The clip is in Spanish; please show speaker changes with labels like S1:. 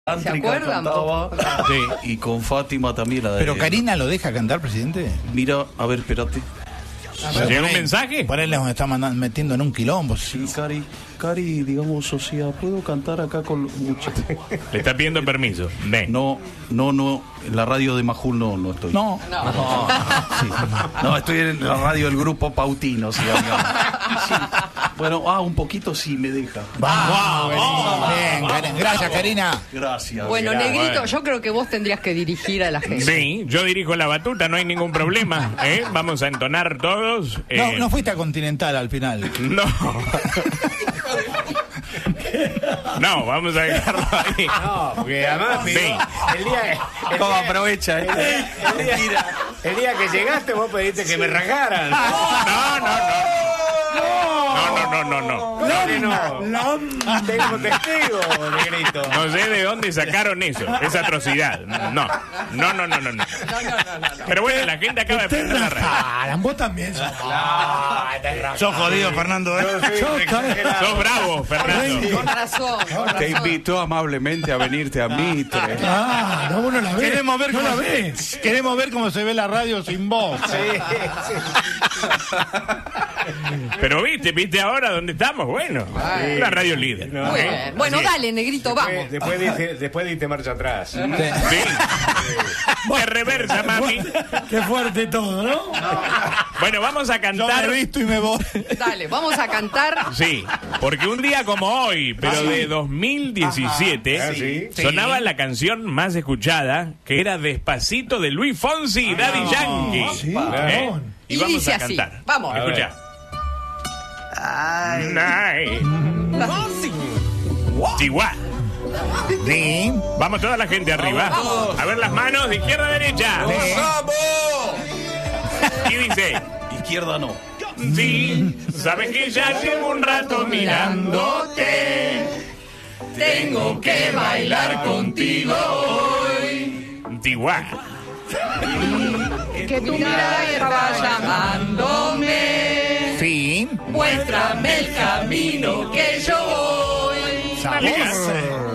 S1: ¿Se acuerdan?
S2: Sí, y con Fátima también la de...
S3: ¿Pero Karina lo deja cantar, presidente?
S2: Mira, a ver, espérate.
S4: ¿Llega un mensaje?
S3: Por él nos está metiendo en un quilombo.
S2: Sí, Cari, digamos, o sea, ¿puedo cantar acá con muchachos?
S4: Le está pidiendo permiso. Ven.
S2: No, en la radio de Majul no estoy.
S3: No.
S2: Sí. No, estoy en la radio del grupo Pautino, sí. Bueno, un poquito sí me deja.
S3: Bien, Karina. Gracias, Karina.
S2: Gracias.
S1: Bueno, Negrito, yo creo que vos tendrías que dirigir a la gente.
S4: Sí, yo dirijo la batuta, no hay ningún problema. Vamos a entonar todos.
S3: No fuiste a Continental al final.
S4: No. No, vamos a dejarlo ahí.
S5: No, porque además el día
S2: ¿Cómo aprovecha?
S5: el día que llegaste vos pediste que me rajaran. No. Tengo testigo, Negrito.
S4: No sé de dónde sacaron eso, esa atrocidad. No. Pero bueno, la gente acaba de prender la radio.
S6: Vos también
S3: Sos jodido, Fernando.
S4: Sos bravo, Fernando.
S1: Con razón.
S2: Te invito amablemente a venirte a Mitre.
S6: No, vos no la ves.
S3: Queremos ver
S6: no
S3: cómo
S6: la ves.
S3: Queremos ver cómo se ve la radio sin voz.
S4: Pero viste ahora dónde estamos. Bueno, la radio líder.
S5: No.
S1: Muy bien. Bueno,
S4: Así
S1: dale, Negrito, vamos.
S5: Después diste marcha atrás.
S4: Sí. De reversa, mami.
S6: Qué fuerte todo, ¿no?
S4: Bueno, vamos a
S3: Yo
S4: cantar.
S3: me he visto y me voy.
S1: Dale, vamos a cantar.
S4: Sí, porque un día como hoy, pero de 2017,
S5: Sí.
S4: sonaba la canción más escuchada, que era Despacito de Luis Fonsi y Daddy Yankee.
S6: Sí,
S4: Y
S1: Y
S4: vamos
S1: dice
S4: a
S1: así.
S4: cantar.
S1: Vamos.
S4: Escucha. Chihuahua.
S3: Sí.
S4: Vamos toda la gente arriba. A ver las manos de izquierda a derecha. Y dice,
S2: Izquierda no.
S4: sí, sabes que ya llevo un rato mirándote.
S1: Tengo que bailar contigo hoy.
S4: Chihuahua.
S1: Que tu mirada estaba llamándome.
S3: Sí.
S1: Muéstrame el camino que yo voy.
S4: Sabor.